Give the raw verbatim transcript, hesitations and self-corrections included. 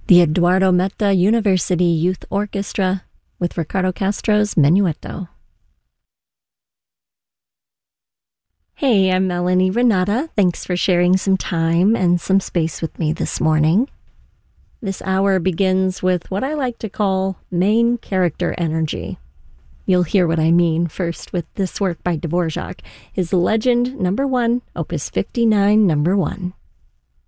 the Eduardo Metta University Youth Orchestra with Ricardo Castro's Menuetto. Hey, I'm Melanie Renata. Thanks for sharing some time and some space with me this morning. This hour begins with what I like to call main character energy. You'll hear what I mean first with this work by Dvorak, his Legend Number One, Opus fifty-nine, Number One.